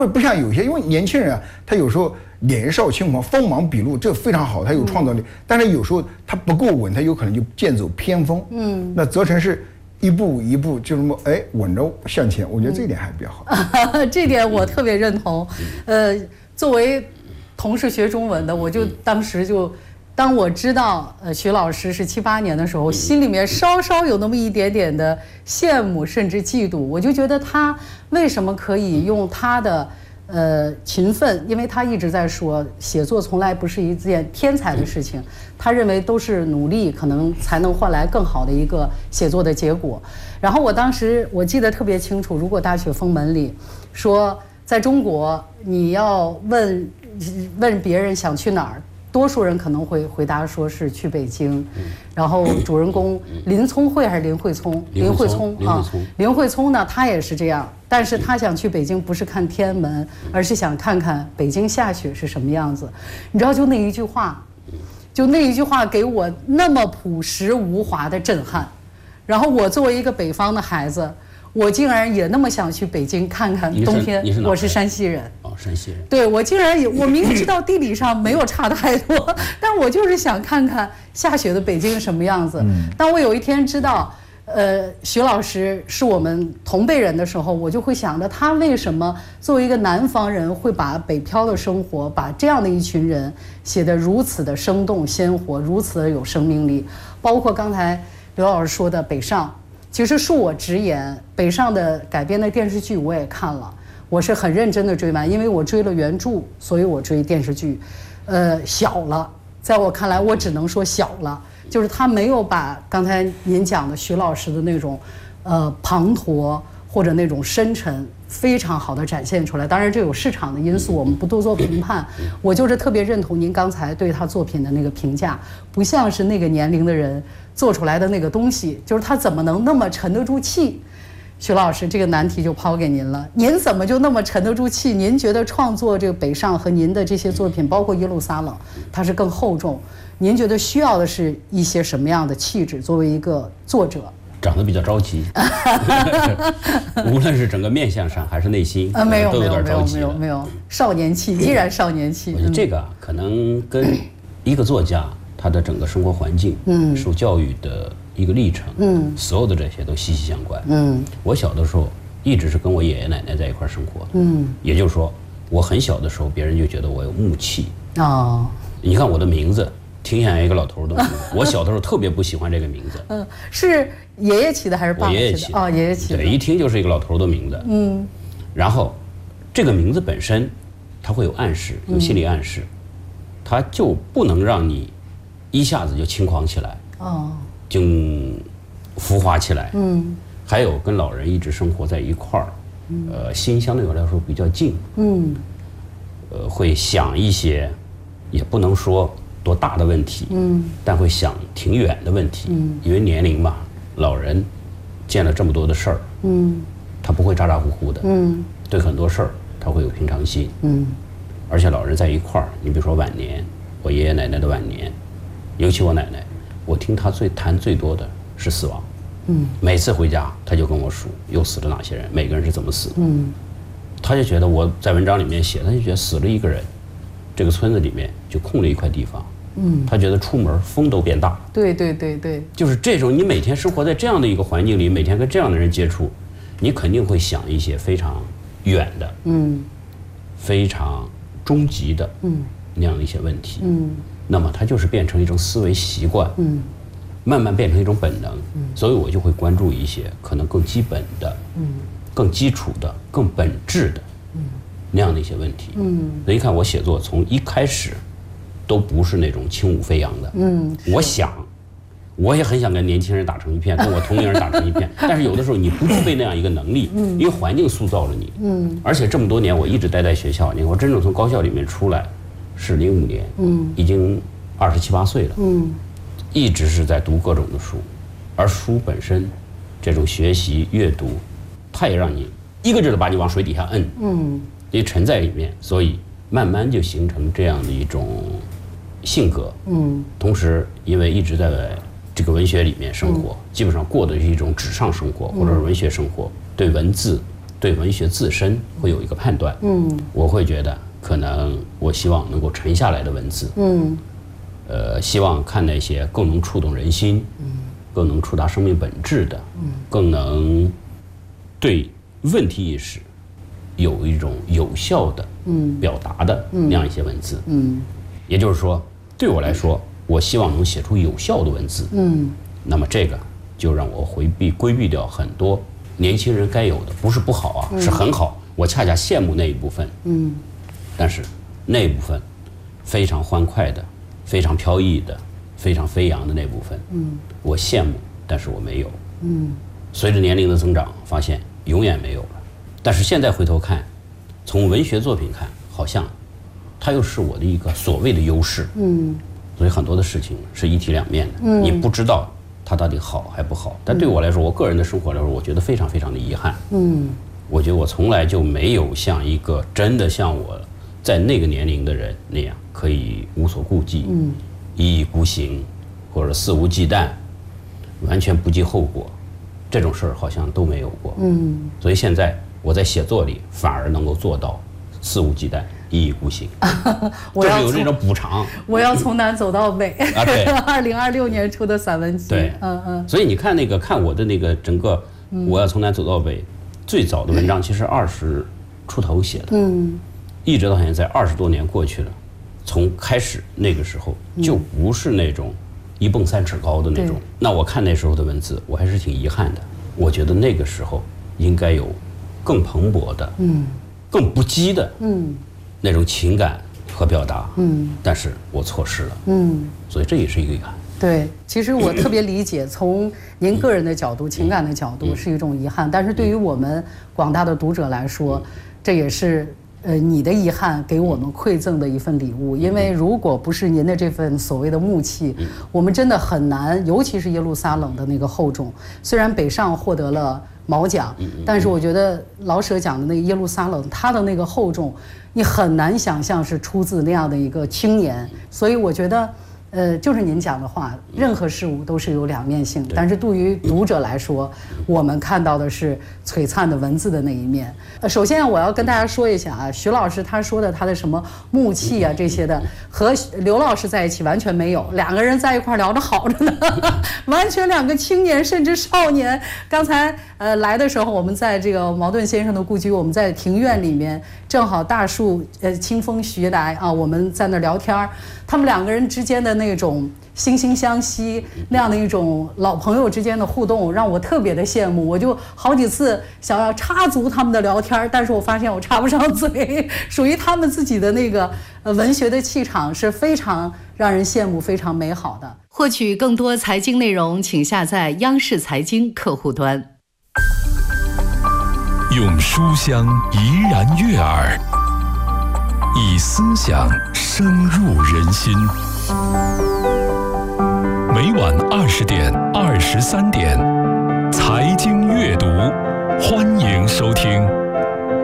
不像有些，因为年轻人啊，他有时候年少轻狂、锋芒毕露，这非常好，他有创造力。但是有时候他不够稳，他有可能就剑走偏锋。那泽成是一步一步就这么稳着向前，我觉得这一点还比较好。 这点我特别认同。作为同是学中文的，我就当时就。当我知道徐老师是7、8年的时候，心里面稍稍有那么一点点的羡慕，甚至嫉妒。我就觉得他为什么可以用他的勤奋，因为他一直在说写作从来不是一件天才的事情，他认为都是努力可能才能换来更好的一个写作的结果。然后我当时我记得特别清楚，如果大雪封门里说在中国你要问别人想去哪儿，多数人可能会回答说是去北京，然后主人公林聪慧还是林慧聪？林慧聪啊，林慧聪呢，他也是这样，但是他想去北京不是看天安门，而是想看看北京下雪是什么样子。你知道，就那一句话给我那么朴实无华的震撼。然后我作为一个北方的孩子，我竟然也那么想去北京看看冬天。我是山西人。 山西人。 对，我竟然我明明知道地理上没有差太多，但我就是想看看下雪的北京是什么样子。当我有一天知道，徐老师是我们同辈人的时候，我就会想着他为什么作为一个南方人会把北漂的生活，把这样的一群人写得如此的生动鲜活，如此的有生命力。包括刚才刘老师说的北上，其实恕我直言，北上的改编的电视剧我也看了。我是很认真的追完，因为我追了原著，所以我追电视剧。小了，在我看来，我只能说小了，就是他没有把刚才您讲的徐老师的那种，滂沱或者那种深沉，非常好的展现出来。当然，这有市场的因素，我们不多做评判。我就是特别认同您刚才对他作品的那个评价，不像是那个年龄的人做出来的那个东西，就是他怎么能那么沉得住气？徐老师，这个难题就抛给您了。您怎么就那么沉得住气？您觉得创作这个北上和您的这些作品，包括耶路撒冷，它是更厚重？您觉得需要的是一些什么样的气质？作为一个作者， 长得比较着急，无论是整个面相上还是内心， 没有都有点着急。 没有，少年气，依然少年气。 我觉得这个可能跟一个作家他的整个生活环境，受教育的一个历程，所有的这些都息息相关。我小的时候一直是跟我爷爷奶奶在一块生活，也就是说，我很小的时候，别人就觉得我有木气。你看我的名字，挺像一个老头的名字。我小的时候特别不喜欢这个名字。 是爷爷起的还是爸爸起的？爷爷起的。 对，一听就是一个老头的名字。然后，这个名字本身，它会有暗示，有心理暗示，它就不能让你一下子就轻狂起来。就浮华起来。还有跟老人一直生活在一块儿，心相对我来说比较静。会想一些，也不能说多大的问题，但会想挺远的问题。因为年龄嘛，老人见了这么多的事儿，他不会咋咋呼呼的。对很多事儿他会有平常心。而且老人在一块儿，你比如说晚年，我爷爷奶奶的晚年，尤其我奶奶。我听他谈最多的是死亡，每次回家他就跟我数又死了哪些人，每个人是怎么死的。他就觉得我在文章里面写，他就觉得死了一个人，这个村子里面就空了一块地方。他觉得出门风都变大。对，就是这种你每天生活在这样的一个环境里，每天跟这样的人接触，你肯定会想一些非常远的，非常终极的，那样的一些问题。那么它就是变成一种思维习惯，慢慢变成一种本能，所以我就会关注一些可能更基本的，更基础的、更本质的，那样的一些问题。所以你看我写作从一开始都不是那种轻舞飞扬的。我也很想跟年轻人打成一片，跟我同龄人打成一片，但是有的时候你不具备那样一个能力，因为环境塑造了你。而且这么多年我一直待在学校，你看我真正从高校里面出来是05年，已经27、8岁了，一直是在读各种的书，而书本身，这种学习阅读，它也让你一个劲儿的把你往水底下摁，你沉在里面，所以慢慢就形成这样的一种性格。同时因为一直在这个文学里面生活，基本上过的是一种纸上生活或者是文学生活，对文字、 对文学自身会有一个判断。我会觉得可能我希望能够沉下来的文字，希望看那些更能触动人心，更能触达生命本质的，更能对问题意识有一种有效的表达的那样一些文字。也就是说，对我来说，我希望能写出有效的文字。那么这个就让我规避掉很多年轻人该有的，不是不好啊，是很好。我恰恰羡慕那一部分。但是那一部分非常欢快的、非常飘逸的、非常飞扬的那部分，我羡慕，但是我没有。随着年龄的增长，发现永远没有了。但是现在回头看，从文学作品看，好像它又是我的一个所谓的优势。所以很多的事情是一体两面的，你不知道它到底好还不好。但对我来说，我个人的生活来说，我觉得非常非常的遗憾。我觉得我从来就没有像一个真的像我在那个年龄的人那样，可以无所顾忌，一意孤行，或者肆无忌惮，完全不计后果，这种事儿好像都没有过。所以现在我在写作里反而能够做到肆无忌惮、一意孤行，就是有这种补偿。 我要从南走到北。 对 ，2026年出的散文集。 对，所以你看我的那个整个，我要从南走到北，最早的文章其实20出头写的，一直到现在20多年过去了，从开始那个时候就不是那种一蹦3尺高的那种。那我看那时候的文字，我还是挺遗憾的。我觉得那个时候应该有更蓬勃的，更不羁的，那种情感和表达，但是我错失了，所以这也是一个遗憾。 对，其实我特别理解，从您个人的角度、情感的角度是一种遗憾，但是对于我们广大的读者来说，这也是你的遗憾给我们馈赠的一份礼物。因为如果不是您的这份所谓的木气，我们真的很难，尤其是耶路撒冷的那个厚重。虽然北上获得了毛奖，但是我觉得老舍讲的那个耶路撒冷，它的那个厚重，你很难想象是出自那样的一个青年。所以我觉得就是您讲的话，任何事物都是有两面性，但是对于读者来说，我们看到的是璀璨的文字的那一面。首先我要跟大家说一下啊，徐老师他说的他的什么木气啊这些的，和刘老师在一起完全没有，两个人在一块聊着好着呢，完全两个青年甚至少年。刚才来的时候，我们在这个茅盾先生的故居，我们在庭院里面，正好大树清风徐来啊，我们在那聊天，他们两个人之间的那种惺惺相惜，那样的一种老朋友之间的互动，让我特别的羡慕。我就好几次想要插足他们的聊天，但是我发现我插不上嘴。属于他们自己的那个文学的气场是非常让人羡慕、非常美好的。获取更多财经内容，请下载央视财经客户端。 用书香怡然悦耳，以思想深入人心。每晚20点、23点，财经阅读，欢迎收听。